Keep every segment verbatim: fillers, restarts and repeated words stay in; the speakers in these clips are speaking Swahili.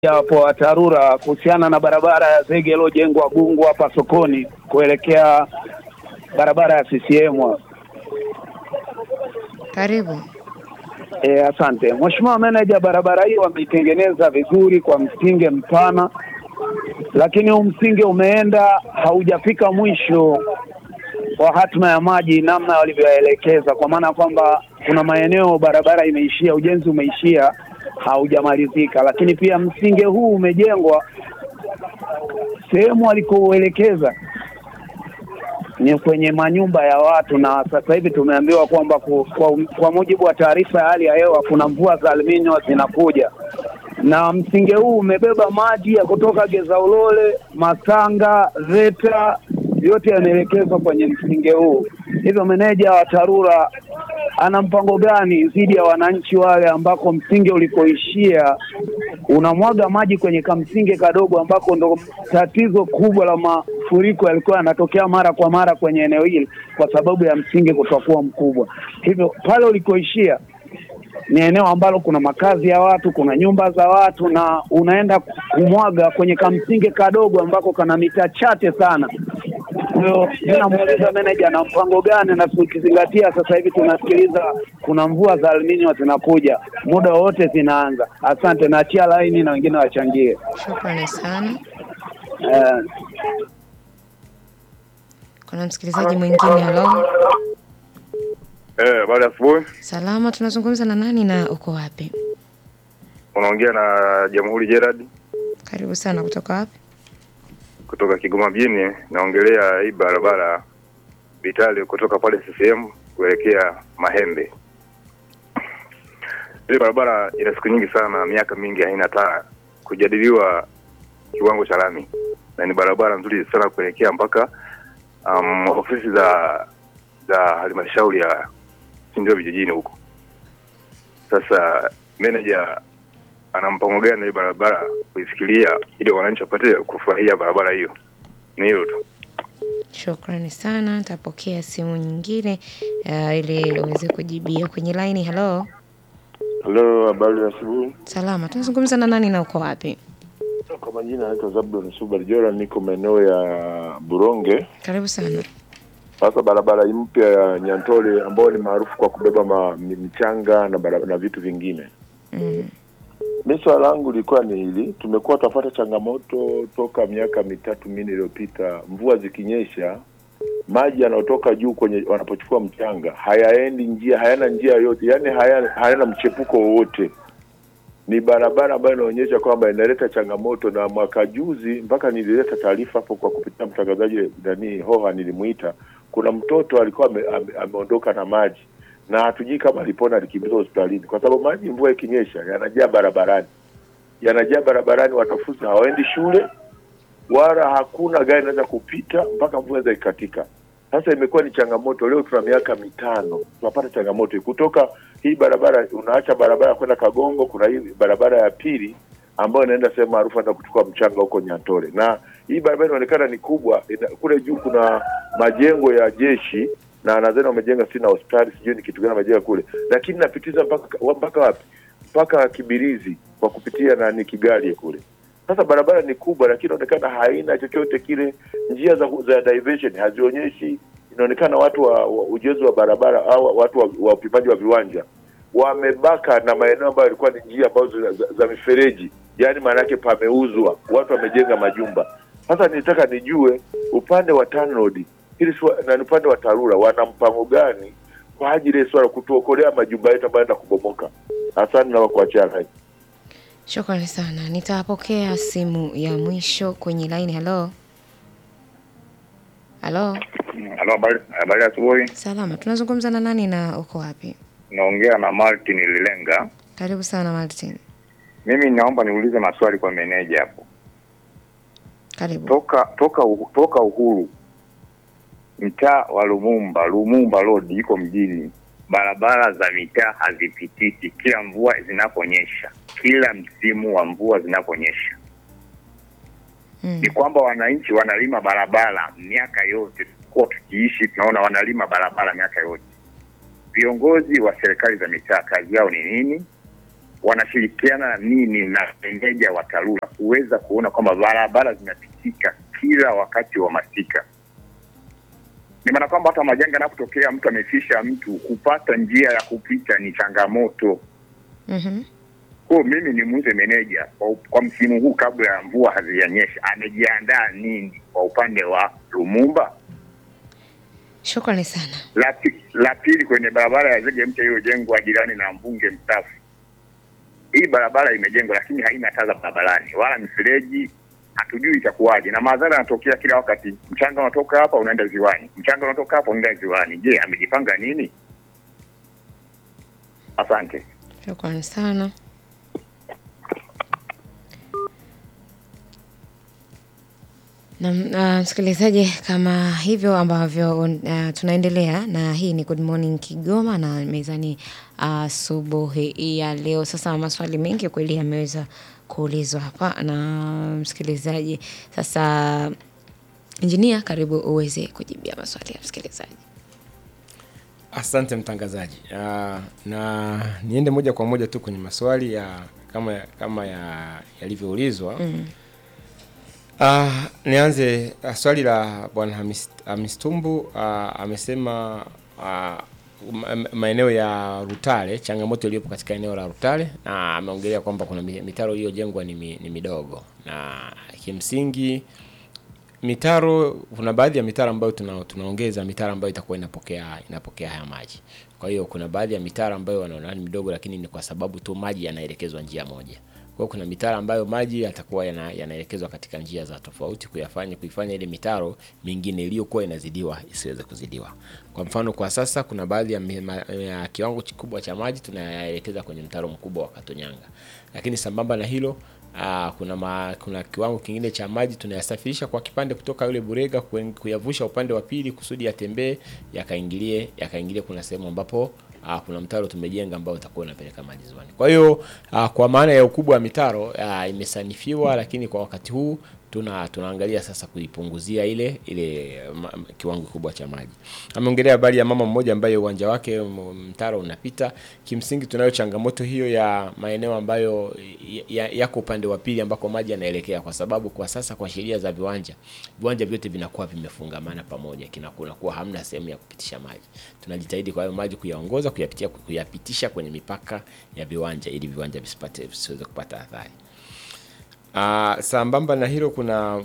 hapo TARURA kuhusiana na barabara ya zege iliyojengwa Gungu hapa sokoni kuelekea barabara ya C C M. Karibu. Eh, asante. Mheshimiwa Meneja, barabara hiyo wameitengeneza vizuri kwa msingi mpana, lakini huu msingi umeenda haujafika mwisho wa hatima ya maji namna walivyoelekeza, kwa maana kwamba kuna maeneo barabara imeishia, ujenzi umeishia, haujamalizika. Lakini pia msingi huu umejengwa sehemu walikoelekeza ni kwenye manyumba ya watu, na sasa hivi tumeambiwa kwamba kwa, kwa mujibu wa taarifa ya hali ya hewa kuna mvua za El Nino zinakuja, na msingi huu umebeba maji ya kutoka Gezaulole, Masanga, Zeta, yote yanaelekezwa kwenye msingi huu. Hivyo meneja wa TARURA ana mpango gani dhidi ya wananchi wale ambako msingi ulikoishia unamwaga maji kwenye kamsingi kadogo ambako ndo tatizo kubwa la mafuriko yalikuwa yanatokea mara kwa mara kwenye eneo hili kwa sababu ya msingi kutokuwa mkubwa. Hivyo pale ulikoishia ni eneo ambalo kuna makazi ya watu, kuna nyumba za watu, na unaenda kumwaga kwenye kamsingi kadogo ambako kana mita chache sana. Kwa hiyo ninamuuliza meneja na mpango gani, na tukizingatia sasa hivi tunasikiliza kuna mvua za El Nino zinakuja muda wote zinaanza. Asante, na achia laini na wengine wachangie. Shukrani sana. Eh, Kuna msikilizaji mwingine. Halo. Eh, baada ya asubuhi. Salama, tunazungumza na nani na uko wapi? Unaongea na Jamhuri Gerard. Karibu sana, kutoka wapi? Kutoka Kigoma mjini. Naongelea hii barabara Vitali kutoka pale C C M kuelekea Mahembe. Hii barabara ina siku nyingi sana, miaka mingi haina taa kujadiliwa kiwango cha lami. Na ni barabara nzuri sana kuelekea mpaka um, ofisi za za halmashauri ya Sindio vijijini huko. Sasa manager ana mpango gani na barabara kuifikiria ili wananchi wapate kufurahia barabara hiyo? Ni hilo tu. Shukrani sana, nitapokea simu nyingine uh, ili uweze kujibia kwenye line. Hello. Hello, habari ya asubuhi. Salama, tunazungumza na nani na uko wapi? Kwa majina naitwa Zabulon Subari Jora, niko maeneo ya Buronge. Karibu sana. Sasa barabara mpya ya Nyantole ambayo ni maarufu kwa kubeba ma, michanga na barabara na vitu vingine. Mm. Mimi swali langu lilikuwa ni hili, tumekuwa tunafuata changamoto toka miaka mitatu minne iliyopita. Mvua zikinyesha, maji yanayotoka juu kwenye wanapochukua mchanga hayaendi njia, hayana njia yote, yani hayana, hayana mchepuko wowote. Ni barabara ambayo inaonyesha kwamba inaleta changamoto, na mwaka juzi mpaka nilileta taarifa hapo kwa kupitia mtangazaji ndani Hoha, nilimuita, kuna mtoto alikuwa ameondoka ame na maji na hatujui kama alipona, alikimbizwa hospitalini kwa sababu maji mvua ikinyesha yanajaa barabarani. Yanajaa barabarani, wanafunzi hawaendi shule wala hakuna gari inaweza kupita mpaka mvua ianze ikatika. Sasa imekuwa ni changamoto. Leo tuna miaka mitano tunapata changamoto kutoka hii barabara, unaacha barabara kwenda Kagongo, kuna hii barabara ya pili ambayo inaenda sehemu maarufu hata kuchukua mchanga huko Nyantole. Na hii barabara inaonekana ni kubwa, ina, kule juu kuna majengo ya jeshi na nadhani wamejenga sina hospitali, sijui ni kitu gani wamejenga kule. Lakini napitiza mpaka mpaka wapi? Mpaka Kibirizi kwa kupitia na ni Kigali kule. Sasa barabara ni kubwa lakini inaonekana haina chochote kile, njia za za diversion hazionyeshi. Inaonekana watu wa, wa ujenzi wa barabara au watu wa, wa upimaji wa viwanja wamebaka na maeneo ambayo yalikuwa ni njia ambazo za, za, za mifereji, yani maana yake pameuzwa, watu wamejenga majumba. Sasa nitaka nijue upande wa TANROADS hili na upande wa TARURA wana mpango gani kwa ajili ya swala kutuokolea majumba yetu ambayo yanaenda kubomoka. Asante na kuachia hai. Shukrani sana. Nitapokea simu ya mwisho kwenye line. Hello. Hello. Hello, habari habari asubuhi. Salama, tunazungumza na nani na uko wapi? Naongea na Martin Lilenga. Karibu sana Martin. Mimi naomba niulize maswali kwa meneja hapo. Karibu. Toka toka toka uhuru mtaa wa Lumumba, Lumumba Road iko mjini. Barabara za mitaa hazipitiki kila mvua zinaponyesha. Kila msimu wa mvua zinaponyesha. Mm. Ni kwamba wananchi wanalima barabara miaka yote. Kwa tukiishi tunaona wanalima barabara miaka yote. Viongozi wa serikali za mitaa kazi yao ni nini? wanashirikiana nini na meneja wa TARURA kuweza kuona kwamba barabara zinapitika kila wakati wa masika? Ni maana kwamba hata majanga yanapotokea, mtu amefisha mtu, kupata njia ya kupita ni changamoto. Mhm. Kwa mimi ni muuze meneja kwa, kwa msimu huu kabla ya mvua hazijanyesha, amejiandaa nini kwa upande wa Lumumba? Shukrani sana. La, la pili, kwenye barabara ya zege mpya iliyojengwa jirani na mbunge mstaafu. Hii barabara imejengwa lakini haina taa za barabarani wala mifereji, hatujui itakuwaje. Na madhara yanatokea kila wakati. Mchanga unatoka hapa unaenda ziwani. Mchanga unatoka hapa unaenda ziwani. Je, amejipanga nini? Asante. Shukrani sana. Na uh, msikilizaji, kama hivyo ambavyo uh, tunaendelea na hii ni Good Morning Kigoma na mezani asubuhi uh, ya leo. Sasa maswali mengi kweli yameweza kuulizwa hapa na msikilizaji. Sasa Engineer, karibu uweze kujibia maswali ya msikilizaji. Asante mtangazaji. Uh, na niende moja kwa moja tu kwenye maswali ya kama kama ya yalivyoulizwa. Mm. Uh, nianze uh, swali la Bwana Amistumbu. Uh, amesema uh, maeneo ya Rutale, changamoto iliyopo katika eneo la Rutale, na ameongelea kwamba kuna mitaro iliyojengwa ni, ni midogo, na kimsingi mitaro, kuna baadhi ya mitaro ambayo tuna, tunaongeza mitaro ambayo itakuwa inapokea inapokea haya maji. Kwa hiyo kuna baadhi ya mitaro ambayo wanaona ni midogo, lakini ni kwa sababu tu maji yanaelekezwa njia moja. Kwa kuna mitaro ambayo maji yatakuwa yana, yanaelekezwa katika njia za tofauti kuyafanya kuifanya ile mitaro mingine iliyokuwa inazidiwa isiweze kuzidiwa. Kwa mfano kwa sasa kuna baadhi ya, ma, ya kiwango kikubwa cha maji tunayaelekeza kwenye mtaro mkubwa wa Katonyanga. Lakini sambamba na hilo Aa, kuna ma, kuna kiwango kingine cha maji tunayasafirisha kwa kipande kutoka yule Burega kuyavusha upande wa pili kusudi yatembee yakaingilie yakaingilie kuna sehemu ambapo aa, kuna mtaro tumejenga ambao utakuwa unapeleka maji ziwani. Kwa hiyo kwa maana ya ukubwa wa mitaro aa, imesanifiwa, lakini kwa wakati huu tuna tunaangalia sasa kuipunguzia ile ile ma, kiwango kikubwa cha maji. Ameongelea habari ya mama mmoja ambaye uwanja wake mtaro unapita. Kimsingi tunayo changamoto hiyo ya maeneo ambayo ya, yako upande wa pili ambako maji yanaelekea, kwa sababu kwa sasa kwa sheria za viwanja viwanja vyote vinakuwa vimefungamana pamoja, kinakuwa kuwa hamna sehemu ya kupitisha maji. Tunajitahidi kwa hiyo maji kuyaongoza kuyapitia kuyapitisha kwenye mipaka ya viwanja ili viwanja visipate visiweze kupata athari. Uh, sambamba na hilo kuna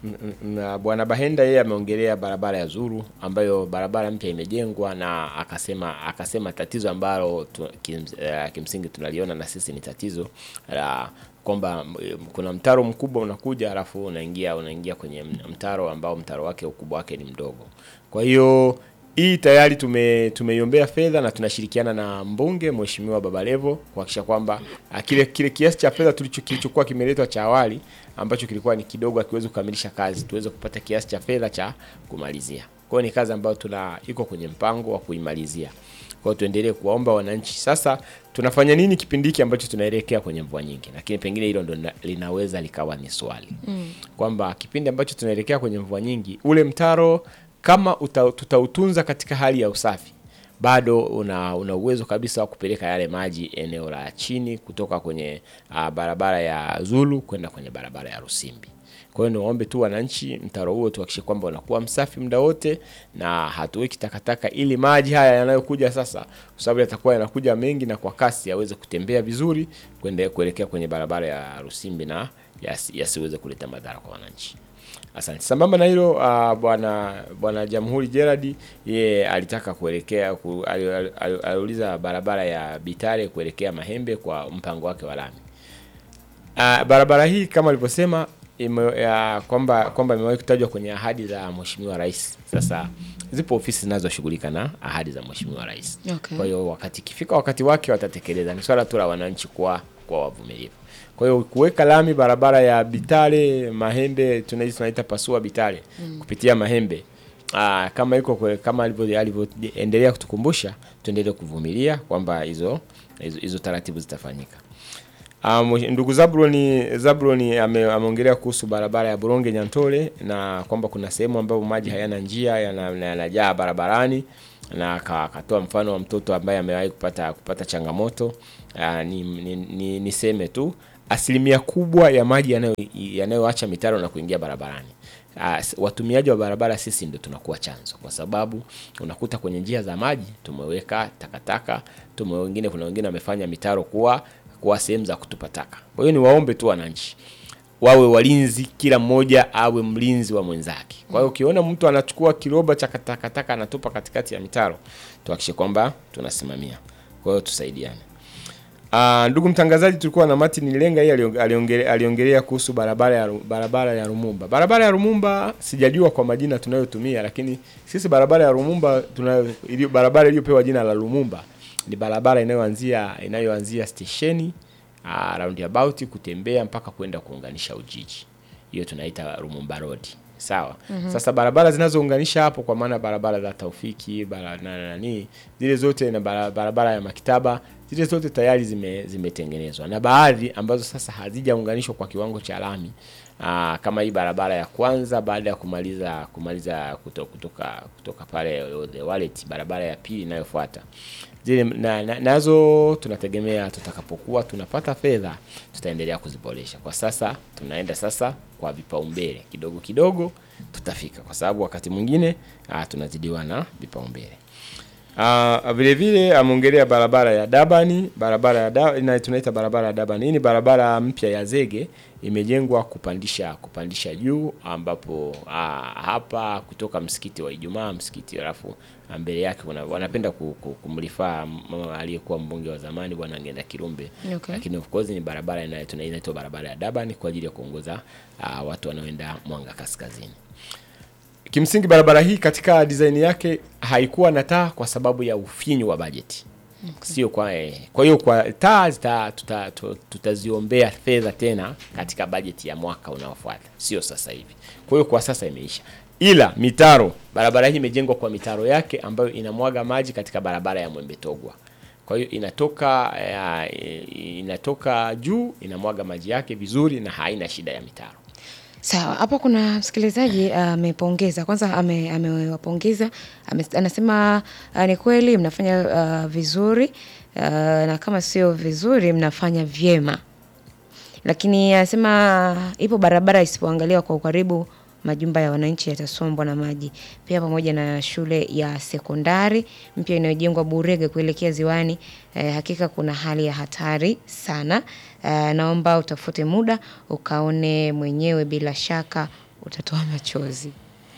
Bwana Bahenda, yeye ameongelea barabara ya Zuru ambayo barabara mpya imejengwa, na akasema akasema tatizo ambalo tu, kim, uh, kimsingi tunaliona na sisi ni tatizo la uh, kwamba kuna mtaro mkubwa unakuja alafu unaingia unaingia kwenye mtaro ambao mtaro wake ukubwa wake ni mdogo. Kwa hiyo hii tayari tume tumeiombea fedha na tunashirikiana na mbunge Mheshimiwa Babalevo kuhakikisha kwamba kile kile kiasi cha fedha tulichokuwa kimeletwa cha awali ambacho kilikuwa ni kidogo akiweza kukamilisha kazi, tuweze kupata kiasi cha fedha cha kumalizia. Kwa hiyo ni kazi ambayo tuna iko kwenye mpango wa kuimalizia. Kwa hiyo tuendelee kuwaomba wananchi. Sasa tunafanya nini kipindi hiki ambacho tunaelekea kwenye mvua nyingi? Lakini pengine hilo ndo linaweza likawa ni swali. Mm. Kwamba kipindi ambacho tunaelekea kwenye mvua nyingi, ule mtaro kama uta, tutautunza katika hali ya usafi, bado una una uwezo kabisa wa kupeleka yale maji eneo la chini kutoka kwenye uh, barabara ya Zulu kwenda kwenye barabara ya Rusimbi. Kwa hiyo niombe tu wananchi mtaro huo tuhakikishe kwamba unakuwa msafi muda wote na hatuweki takataka, ili maji haya yanayokuja sasa, kwa sababu yatakuwa yanakuja mengi na kwa kasi, yaweze kutembea vizuri kwenda kuelekea kwenye barabara ya Rusimbi na yasi, yasiweze kuleta madhara kwa wananchi. Asante. Sambamba na hilo uh, bwana bwana Jamhuri Gerard yeye alitaka kuelekea ku, aliuliza al, al, barabara ya Bitare kuelekea Mahembe kwa mpango wake wa lami. Uh, barabara hii kama alivyosema uh, kwamba kwamba imewahi kutajwa kwenye ahadi za Mheshimiwa Rais. Sasa zipo ofisi zinazoshughulika na ahadi za Mheshimiwa Rais. Okay. Kwa hiyo wakati kifika wakati wake watatekeleza. Ni swala tu la wananchi kwa kwa wavumilivu. Kwa hiyo kuweka lami barabara ya Bitare Mahembe, tunaita tunaita pasua Bitare mm. kupitia Mahembe. Ah, kama iko kama alivyoendelea kutukumbusha, tuendelee kuvumilia kwamba hizo hizo taratibu zitafanyika. Um, ndugu Zabroni Zabroni ameongelea kuhusu barabara ya Buronge Nyantole, na kwamba kuna sehemu ambapo maji hayana njia yanajaa yana barabarani. na akatoa mfano wa mtoto ambaye amewahi kupata kupata changamoto. Uh, ni, ni, ni niseme tu asilimia kubwa ya maji yanayo yanayoacha mitaro na kuingia barabarani, Uh, watumiaji wa barabara sisi ndio tunakuwa chanzo, kwa sababu unakuta kwenye njia za maji tumeweka takataka, tume wengine kuna wengine wamefanya mitaro kuwa kuwa sehemu za kutupa taka. Kwa hiyo ni waombe tu wananchi wawe walinzi, kila mmoja awe mlinzi wa mwenzake. Kwa hiyo ukiona mtu anachukua kiroba cha takataka anatupa katikati ya mitaro, tuhakikishe kwamba tunasimamia. Kwa hiyo tusaidiane. Uh, ndugu mtangazaji, tulikuwa na Martin Lenga, yeye aliongelea aliongelea kuhusu barabara ya barabara ya Lumumba. Barabara ya Lumumba sijajua kwa majina tunayotumia, lakini sisi barabara ya Lumumba tunayo ili barabara iliyopewa jina la Lumumba ni barabara inayoanzia inayoanzia stesheni uh, roundabout kutembea mpaka kwenda kuunganisha Ujiji. Hiyo tunaita Lumumba Road. Sawa. Mm-hmm. Sasa barabara zinazounganisha hapo kwa maana barabara za Taufiki, barabara nani, zile zote na barabara ya Maktaba, zile zote tayari zime zimetengenezwa. Na baadhi ambazo sasa hazijaunganishwa kwa kiwango cha lami, aa, kama hii barabara ya kwanza baada ya kumaliza kumaliza kutoka kutoka, kutoka pale the wallet, barabara ya pili inayofuata. Zile na, na, nazo tunategemea tutakapokuwa tunapata fedha tutaendelea kuziboresha. Kwa sasa tunaenda sasa kwa vipaumbele, kidogo kidogo tutafika, kwa sababu wakati mwingine tunazidiwa na vipaumbele. Ah, vile vile ameongelea barabara ya Dabani, barabara ya da, ina tunaita barabara ya Dabani. Hii ni barabara mpya ya zege, imejengwa kupandisha kupandisha juu, ambapo aa, hapa kutoka msikiti wa Ijumaa, msikiti alafu mbele yake wanapenda kumlifaa aliyekuwa mbunge wa zamani bwana Ngenda Kirumbe. Okay. Lakini of course ni barabara inaitwa barabara ya Dabani kwa ajili ya kuongoza uh, watu wanaoenda Mwanga Kaskazini. Kimsingi barabara hii katika design yake haikuwa na taa kwa sababu ya ufinyu wa budget. Okay. Sio kwa eh. Kwa hiyo kwa taa zita tuta, tutaziombea fedha tena katika budget ya mwaka unaofuata. Sio sasa hivi. Kwa hiyo kwa sasa imeisha. Ila mitaro, barabara hii imejengwa kwa mitaro yake ambayo inamwaga maji katika barabara ya Mwembe Togwa. Kwa hiyo inatoka ya, inatoka juu, inamwaga maji yake vizuri na haina shida ya mitaro. Sawa, hapo kuna msikilizaji amepongeza. Uh, Kwanza ame amewapongeza, ame, anasema uh, ni kweli mnafanya uh, vizuri uh, na kama sio vizuri mnafanya vyema. Lakini anasema ipo barabara isipoangaliwa kwa ukaribu majumba ya wananchi yatasombwa na maji. Pia pamoja na shule ya sekondari mpya inayojengwa Burege kuelekea Ziwani, eh, hakika kuna hali ya hatari sana. Eh, naomba utafute muda ukaone mwenyewe, bila shaka utatoa machozi.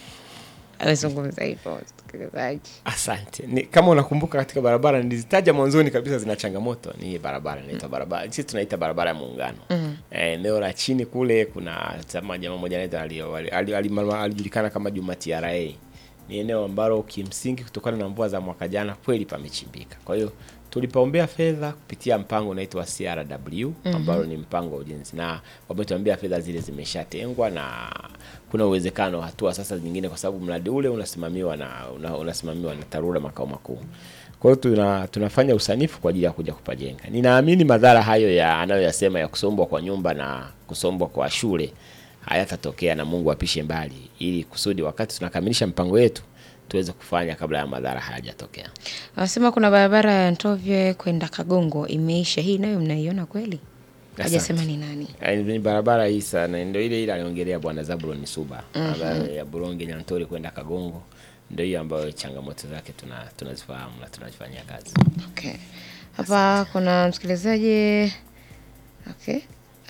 Amezungumza hivyo msikilizaji. Asante. Ni, kama unakumbuka katika barabara nilizitaja mwanzoni kabisa zina changamoto, ni barabara inaitwa barabara. Sisi tunaita barabara ya Muungano. Mm. Eh, eneo la chini kule kuna jamaa jamaa mmoja anaitwa alijulikana kama Juma T R A. Ni eneo ambalo kimsingi kutokana na mvua za mwaka jana kweli pamechimbika. Kwa hiyo tulipaombea fedha kupitia mpango unaitwa C R W, ambao ni mpango wa ujenzi, na wametuambia fedha zile zimeshatengwa na kuna uwezekano hatua sasa nyingine, kwa sababu mradi ule unasimamiwa na una, unasimamiwa na TARURA makao makuu. Kwa hiyo tuna, tunafanya usanifu kwa ajili ya kuja kupajenga. Ninaamini madhara hayo ya anayoyasema ya kusombwa kwa nyumba na kusombwa kwa shule hayatatokea, na Mungu apishe mbali, ili kusudi wakati tunakamilisha mpango yetu tuweze kufanya kabla ya madhara hayajatokea. Anasema kuna barabara ya Ntovye kwenda Kagongo imeisha, hii nayo mnaiona kweli? Hajasema ni nani. Ni barabara hii sana, ndio ile ile aliongelea bwana Zabulon Suba. Mm-hmm. Ya Buronge Nyantori kwenda Kagongo ndio hiyo ambayo changamoto zake tuna tunazifahamu na tunazifanyia kazi. Okay. Hapa kuna msikilizaji. Okay.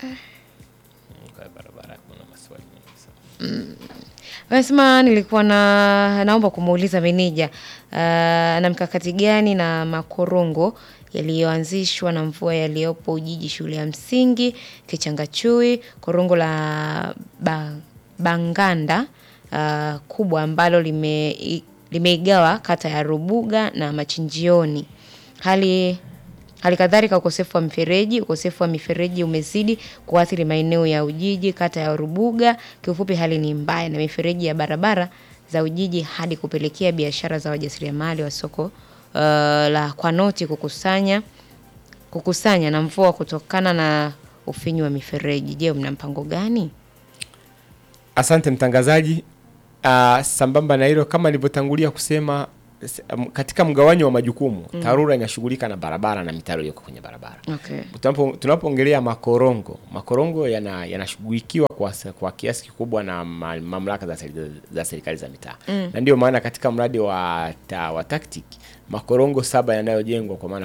Kwa barabara kuna maswali mengi sana. Mm. Wanasema nilikuwa na naomba kumuuliza meneja uh, na mkakati gani na makorongo yaliyoanzishwa na mvua yaliyopo Ujiji shule ya msingi Kichangachui, korongo la ba, Banganda uh, kubwa ambalo lime limeigawa kata ya Rubuga na Machinjioni. Hali Hali kadhalika ukosefu wa mifereji, ukosefu wa mifereji umezidi kuathiri maeneo ya Ujiji kata ya Rubuga. Kiufupi hali ni mbaya na mifereji ya barabara za Ujiji hadi kupelekea biashara za wajasiriamali wa soko uh, la Kwanoti kukusanya kukusanya na mvua kutokana na ufinyu wa mifereji. Je, mna mpango gani? Asante mtangazaji. Uh, sambamba na hilo kama nilivyotangulia kusema, katika mgawanyo wa majukumu mm. TARURA inashughulika na barabara na mitaro iliyoko kwenye barabara. Okay. Tunapo tunapoongelea makorongo, makorongo yana yanashughulikiwa kwa kwa kiasi kikubwa na mamlaka za za serikali za mitaa. Mm. Na ndio maana katika mradi wa ta, wa tactic makorongo saba yanayojengwa kwa maana